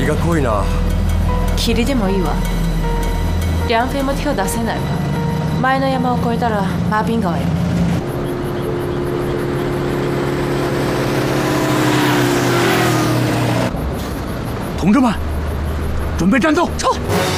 が濃いな。 霧でもいいわ。梁飞も手を出せないわ。前の山を越えたら马滨川よ。 同志们，准备战斗！撤！